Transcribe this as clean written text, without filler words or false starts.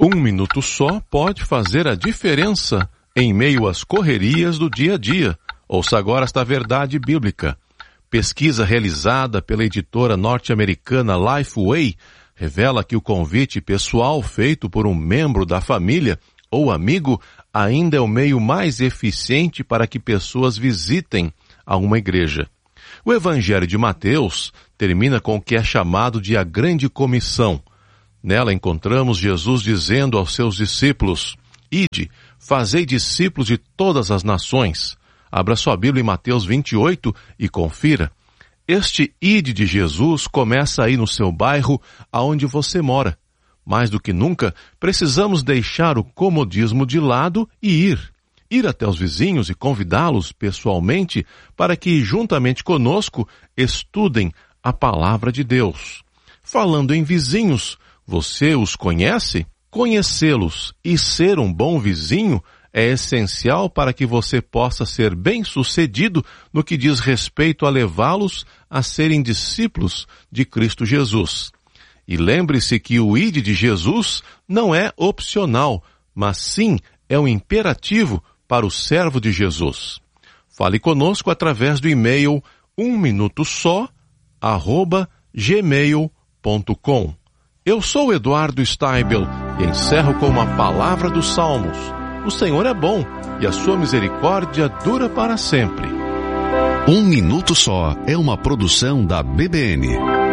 Um minuto só pode fazer a diferença em meio às correrias do dia a dia. Ouça agora esta verdade bíblica. Pesquisa realizada pela editora norte-americana Lifeway revela que o convite pessoal feito por um membro da família ou amigo ainda é o meio mais eficiente para que pessoas visitem a uma igreja. O Evangelho de Mateus termina com o que é chamado de a Grande Comissão. Nela encontramos Jesus dizendo aos seus discípulos: Ide, fazei discípulos de todas as nações. Abra sua Bíblia em Mateus 28 e confira. Este ide de Jesus começa aí no seu bairro, aonde você mora. Mais do que nunca, precisamos deixar o comodismo de lado e ir até os vizinhos e convidá-los pessoalmente para que, juntamente conosco, estudem a palavra de Deus. Falando em vizinhos, você os conhece? Conhecê-los e ser um bom vizinho é essencial para que você possa ser bem-sucedido no que diz respeito a levá-los a serem discípulos de Cristo Jesus. E lembre-se que o ide de Jesus não é opcional, mas sim é um imperativo para o servo de Jesus. Fale conosco através do e-mail uminutosó@gmail.com. Eu sou Eduardo Steibel e encerro com uma palavra dos Salmos. O Senhor é bom e a sua misericórdia dura para sempre. Um Minuto Só é uma produção da BBN.